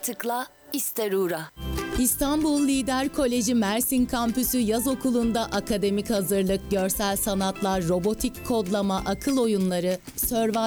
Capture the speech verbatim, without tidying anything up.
tıkla, ister uğra. İstanbul Lider Koleji Mersin Kampüsü Yaz Okulu'nda akademik hazırlık, görsel sanatlar, robotik kodlama, akıl oyunları, survival